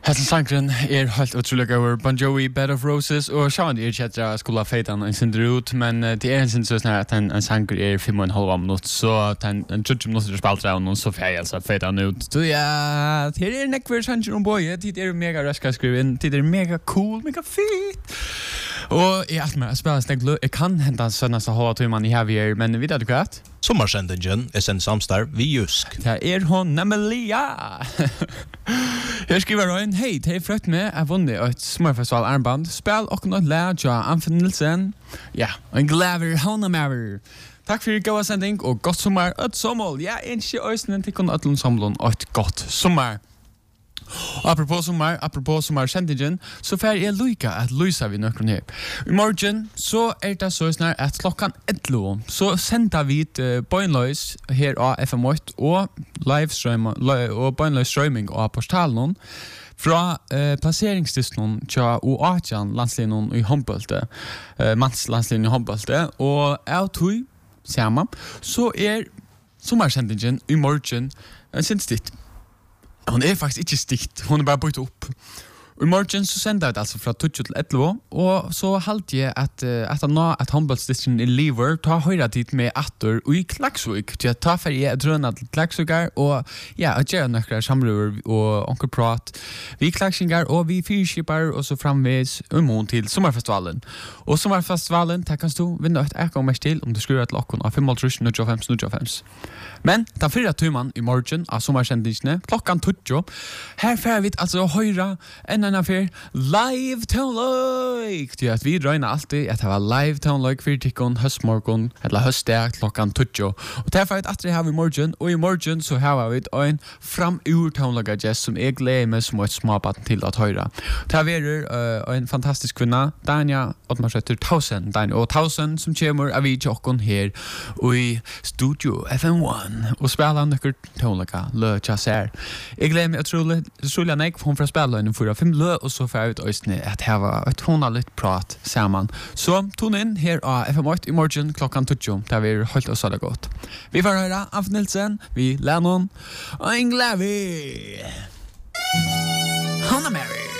Hessen sangren helt utrolig over Bon Jovi, Bed of Roses, og sjåan kjetra skulle ha feitan en sindre ut, men det en sin så snart at en sanger 5,5 minutt, så en 20 minutter spaltra av noen, så fei altså feitan ut. Så ja, det nekver sanger om boje, det mega raska skriven, det mega cool, mega fint. Og jeg alt med å spela sneglu, jeg kan henta sønnast av halva timan I heavier, men vet du hva? Sommarsendingen sen samstarv vi Jusk. Det hon nemlig, ja. Her skriver hun, hei, det frøkt med, jeg vunnet et smørfestival armband, spil og noe lær av Anfen Nilsen. Ja, en glæver håndamaver. Takk for god sending, og godt sommer, et sommer. Ja, ikke øyne til kun øtlen sommerlån, og et godt sommer. Apropos sommar sendingen, så fer jeg lukka at lysa vi nøkken her. I morgen så det så snart at klokkan 11, så sender vi bøgnløys her av FM8 og livestream og bøgnløys streaming av portalen fra plasseringsdisken til U18 landslinjen I håndbølte, mannslandslinjen I håndbølte, og av tog sammen, så sommarsendingen I morgen sinnsditt. Hon faktisk ikke stikt, hon bare bøyt opp. I morgen så sender jeg det altså fra 12 til 11, og så halte jeg at nå at håndballsdistrikten I Lever tar høyre dit med atter og I Klaksvik, til at ta for jeg drønner til Klaksviker, og ja, at gjøre nøkker samrøver og onker prat. Vi Klaksinger og vi fyrskipar, og så framvis mån til sommerfestivalen. Og sommerfestivalen, der kan du vinne et ekkommer til om du skriver til okken av 5.05.05. Men den 4 timen I morgen av sommersendingene, klokkan 20, her får vi altså høyre en affär live town like. Det att vi dröjna alltid att ha live town like för tikkon höstmorgon eller höstdag klockan 20. Och därför att det har vi morgon och I morgon så har vi en fram ur town like gäst som jag glömmer som ett småbarn till att höra. Det har vi en fantastisk kvinna, Dania Ottmarsötter 1000, Dania och 1000 som kommer av vi jockon här I Studio FM1 och spelar några town like löcha ser. Jag glömmer otroligt nej från för spela in för 5 lø, og så får jeg ut øyne at her var et litt prat sammen. Så tone inn her av FM8 I morgen klokkan 20, der vi holdt oss alle godt. Vi får høre Anfen Nilsen, vi Lennon, og en Glævi. Håndamaver.